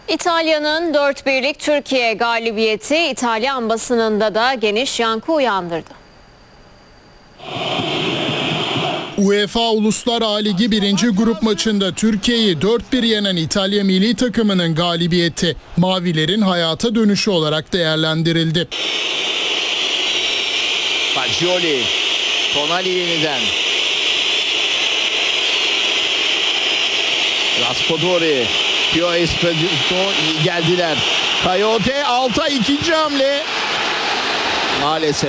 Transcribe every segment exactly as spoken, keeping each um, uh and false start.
İtalya'nın dört birlik Türkiye galibiyeti İtalyan basınında da geniş yankı uyandırdı. UEFA Uluslar A Ligi birinci grup maçında Türkiye'yi dört bir yenen İtalya milli takımının galibiyeti Mavilerin hayata dönüşü olarak değerlendirildi. Fagioli, Tonali yeniden. Raspadori, Pio Esposito iyi geldiler. Coyote alta ikinci hamle. Maalesef.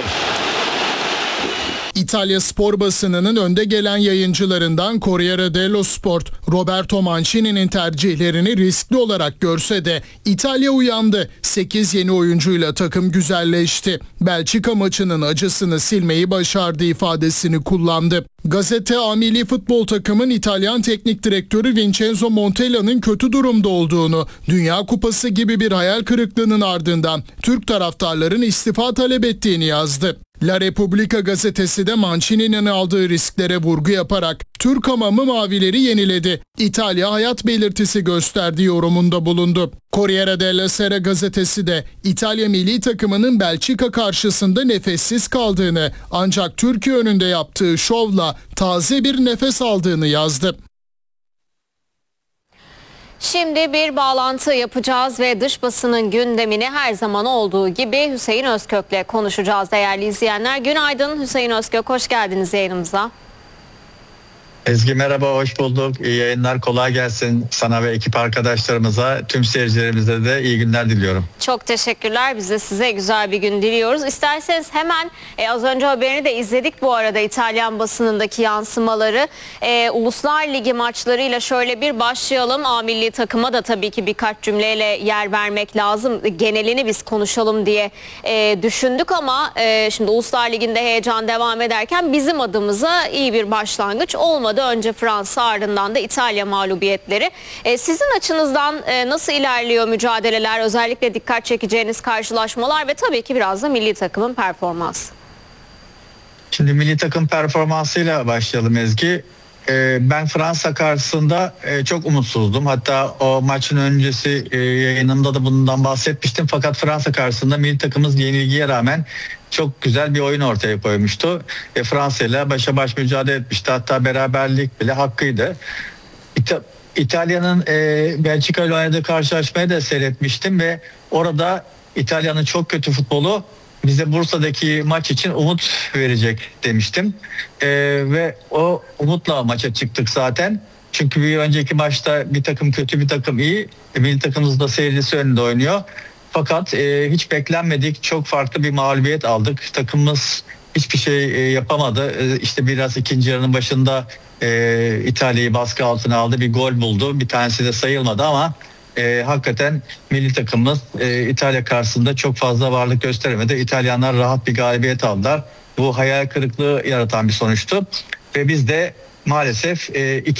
İtalya spor basınının önde gelen yayıncılarından Corriere dello Sport, Roberto Mancini'nin tercihlerini riskli olarak görse de İtalya uyandı. sekiz yeni oyuncuyla takım güzelleşti. Belçika maçının acısını silmeyi başardı ifadesini kullandı. Gazete A milli futbol takımın İtalyan teknik direktörü Vincenzo Montella'nın kötü durumda olduğunu, Dünya Kupası gibi bir hayal kırıklığının ardından Türk taraftarların istifa talep ettiğini yazdı. La Repubblica gazetesi de Mancini'nin aldığı risklere vurgu yaparak Türk hamamı mavileri yeniledi. İtalya hayat belirtisi gösterdi yorumunda bulundu. Corriere della Sera gazetesi de İtalya milli takımının Belçika karşısında nefessiz kaldığını ancak Türkiye önünde yaptığı şovla taze bir nefes aldığını yazdı. Şimdi bir bağlantı yapacağız ve dış basının gündemini her zaman olduğu gibi Hüseyin Özkök'le konuşacağız değerli izleyenler. Günaydın Hüseyin Özkök, hoş geldiniz yayınımıza. Ezgi merhaba, hoş bulduk. İyi yayınlar, kolay gelsin sana ve ekip arkadaşlarımıza, tüm seyircilerimize de iyi günler diliyorum. Çok teşekkürler. Biz de size güzel bir gün diliyoruz. İsterseniz hemen e, az önce haberini de izledik bu arada İtalyan basınındaki yansımaları. E, Uluslar Ligi maçlarıyla şöyle bir başlayalım. A milli takıma da tabii ki birkaç cümleyle yer vermek lazım. Genelini biz konuşalım diye e, düşündük ama e, şimdi Uluslar Ligi'nde heyecan devam ederken bizim adımıza iyi bir başlangıç olmadı. Önce Fransa, ardından da İtalya mağlubiyetleri. E, sizin açınızdan e, nasıl ilerliyor mücadeleler, özellikle dikkat çekeceğiniz karşılaşmalar ve tabii ki biraz da milli takımın performansı? Şimdi milli takım performansıyla başlayalım Ezgi. Ee, ben Fransa karşısında e, çok umutsuzdum. Hatta o maçın öncesi e, yayınımda da bundan bahsetmiştim. Fakat Fransa karşısında milli takımımız yenilgiye rağmen çok güzel bir oyun ortaya koymuştu. E, Fransa ile başa baş mücadele etmişti. Hatta beraberlik bile hakkıydı. İta- İtalya'nın e, Belçika ile oynadığı karşılaşmayı da seyretmiştim ve orada İtalya'nın çok kötü futbolu bize Bursa'daki maç için umut verecek demiştim. Ee, ve o umutla maça çıktık zaten. Çünkü bir önceki maçta bir takım kötü, bir takım iyi. E, milli takımımız da seyircisi önünde oynuyor. Fakat e, hiç beklenmedik, çok farklı bir mağlubiyet aldık. Takımımız hiçbir şey e, yapamadı. E, işte biraz ikinci yarının başında e, İtalya'yı baskı altına aldı. Bir gol buldu. Bir tanesi de sayılmadı ama E, hakikaten milli takımımız e, İtalya karşısında çok fazla varlık gösteremedi. İtalyanlar rahat bir galibiyet aldılar. Bu hayal kırıklığı yaratan bir sonuçtu. Ve biz de maalesef e, iki